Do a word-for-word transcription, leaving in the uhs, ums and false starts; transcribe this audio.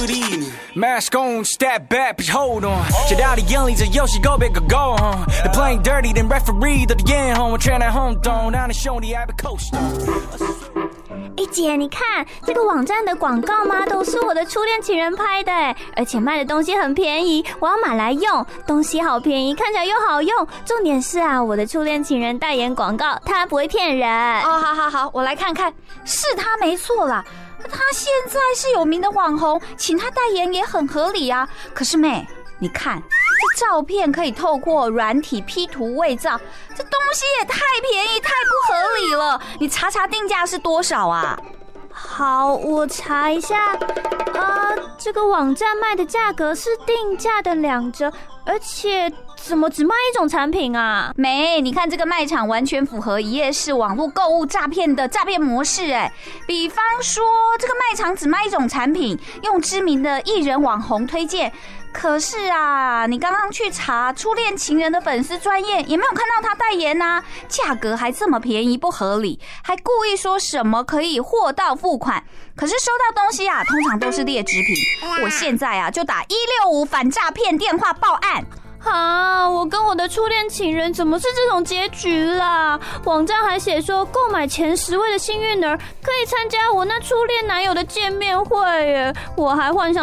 good evening. Mask on, step back, bitch, hold on. 直到你眼里只有是狗，别个 go home. They playing dirty, then referee 到底眼红，我全来轰动，让你兄弟还被扣手。 哎姐，你看这个网站的广告吗？都是我的初恋情人拍的，而且卖的东西很便宜，我要买来用。东西好便宜，看起来又好用，重点是啊，我的初恋情人代言广告，他不会骗人。 哦，好好好，我来看看，是他没错啦。他现在是有名的网红，请他代言也很合理啊。可是妹，你看这照片可以透过软体 P 图伪造，这东西也太便宜太不合理了。你查查定价是多少啊？ 好，我查一下。啊，这个网站卖的价格是定价的两折，而且怎么只卖一种产品啊？ 没，你看这个卖场完全符合一页式网络购物诈骗的诈骗模式哎。比方说，这个卖场只卖一种产品，用知名的艺人网红推荐。可是啊，你刚刚去查初恋情人的粉丝专页，也没有看到他代言啊，价格还这么便宜不合理，还故意说什么可以货到付款，可是收到东西啊，通常都是劣质品。我现在啊就打一六五反诈骗电话报案。 啊！我跟我的初恋情人怎么是这种结局啦？网站还写说，购买前十位的幸运儿可以参加我那初恋男友的见面会耶，我还幻想